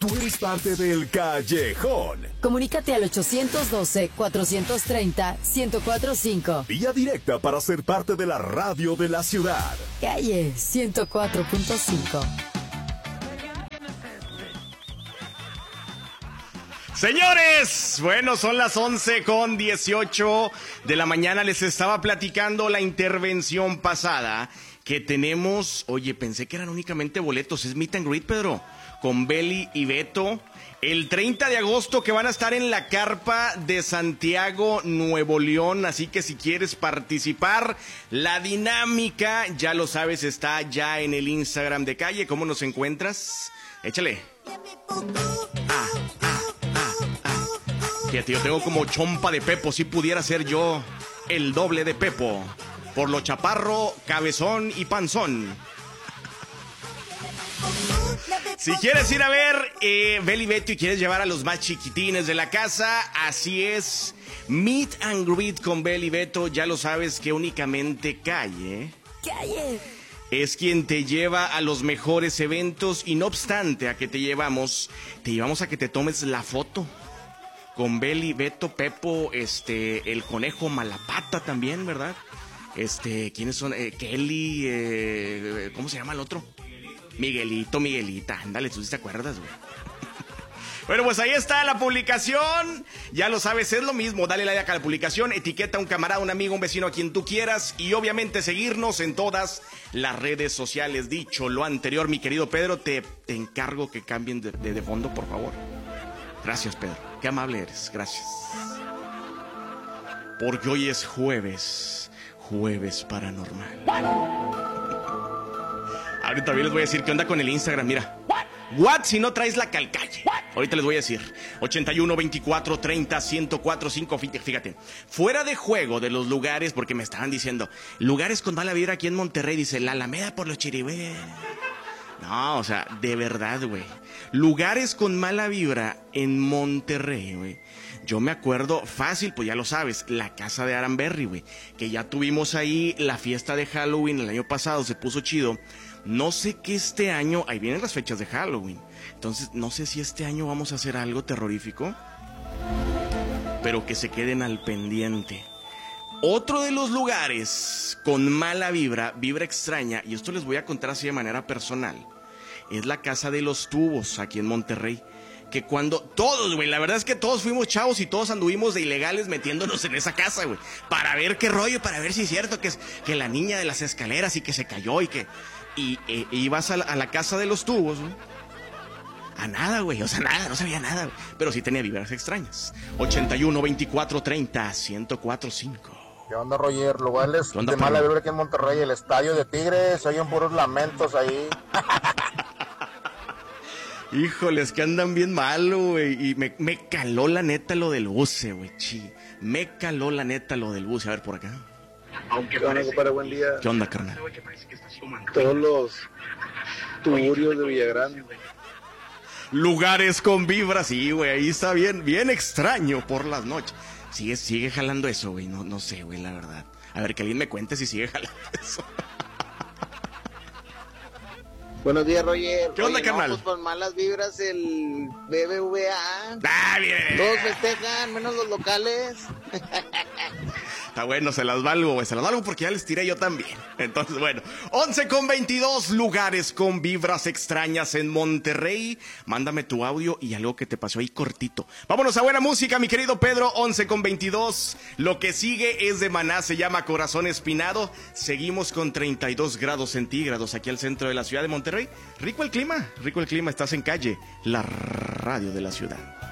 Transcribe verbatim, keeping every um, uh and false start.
Tú eres parte del Callejón. Comunícate al ochocientos doce, cuatrocientos treinta, ciento cuatro punto cinco. Vía directa para ser parte de la radio de la ciudad. Calle ciento cuatro punto cinco. Señores, bueno, son las once con dieciocho de la mañana. Les estaba platicando la intervención pasada que tenemos. Oye, pensé que eran únicamente boletos. Es meet and greet, Pedro, con Beli y Beto. El treinta de agosto, que van a estar en la carpa de Santiago, Nuevo León. Así que si quieres participar, la dinámica, ya lo sabes, está ya en el Instagram de Calle. ¿Cómo nos encuentras? Échale. Ah, ah, ah, ah. Fíjate, yo tengo como chompa de Pepo. Si pudiera ser yo el doble de Pepo, por lo chaparro, cabezón y panzón. Si quieres ir a ver eh, Beli Beto y quieres llevar a los más chiquitines de la casa, así es. Meet and greet con Beli Beto, ya lo sabes que únicamente Calle. Calle. Es quien te lleva a los mejores eventos y no obstante a que te llevamos, te llevamos a que te tomes la foto con Beli, Beto, Pepo, este, el conejo Malapata también, ¿verdad? Este, ¿quiénes son? Eh, Kelly, eh, ¿cómo se llama el otro? Miguelito, Miguelita, ándale, tú sí te acuerdas, güey. Bueno, pues ahí está la publicación. Ya lo sabes, es lo mismo. Dale like a la publicación, etiqueta a un camarada, un amigo, un vecino, a quien tú quieras. Y obviamente seguirnos en todas las redes sociales. Dicho lo anterior, mi querido Pedro, te, te encargo que cambien de, de, de fondo, por favor. Gracias, Pedro. Qué amable eres. Gracias. Porque hoy es jueves. Jueves paranormal. Ahorita también les voy a decir qué onda con el Instagram, mira. What si no traes la calcalle. Ahorita les voy a decir. ochenta y uno, veinticuatro, treinta, ciento cuatro, cinco. Fíjate, fuera de juego de los lugares, porque me estaban diciendo, lugares con mala vibra aquí en Monterrey, dice, la Alameda por los Chiribé. No, o sea, de verdad, güey. Lugares con mala vibra en Monterrey, güey. Yo me acuerdo fácil, pues ya lo sabes, la casa de Aranberry, güey. Que ya tuvimos ahí la fiesta de Halloween el año pasado, se puso chido. No sé qué este año, ahí vienen las fechas de Halloween. Entonces, no sé si este año vamos a hacer algo terrorífico. Pero que se queden al pendiente. Otro de los lugares con mala vibra, vibra extraña, y esto les voy a contar así de manera personal, es la Casa de los Tubos, aquí en Monterrey. Que cuando todos, güey, la verdad es que todos fuimos chavos y todos anduvimos de ilegales metiéndonos en esa casa, güey. Para ver qué rollo, para ver si es cierto que es que la niña de las escaleras y que se cayó y que... Y, y, y ibas a la, a la Casa de los Tubos, güey. A nada, güey, o sea, nada, no sabía nada, güey. Pero sí tenía vibras extrañas. ochenta y uno, veinticuatro, treinta, ciento cuatro, cinco. ¿Qué onda, Roger? Lugares ¿Qué onda, de mala vibra aquí en Monterrey, el estadio de Tigres, se oyen puros lamentos ahí. Híjoles, que andan bien malo, güey. Y me, me caló la neta lo del buce, güey, chi. Me caló la neta lo del buce. A ver, por acá. Aunque ¿Qué onda, compadre? Buen día. ¿Qué onda, carnal? Todos los tuburios de Villagrán. Lugares con vibra, sí, güey. Ahí está bien, bien extraño por las noches. Sigue, sigue jalando eso, güey. No, no sé, güey, la verdad. A ver, que alguien me cuente si sigue jalando eso. Buenos días, Roger. ¿Qué onda, Oye, carnal? No, pues con malas vibras el B B V A. Ah, bien. Todos festejan, menos los locales. Está bueno, se las valgo, güey. Se las valgo porque ya les tiré yo también. Entonces, bueno. once con veintidós, lugares con vibras extrañas en Monterrey. Mándame tu audio y algo que te pasó ahí cortito. Vámonos a buena música, mi querido Pedro. once con veintidós. Lo que sigue es de Maná, se llama Corazón Espinado. Seguimos con treinta y dos grados centígrados aquí al centro de la ciudad de Monterrey. Rico el clima, rico el clima. Estás en Calle, la radio de la ciudad.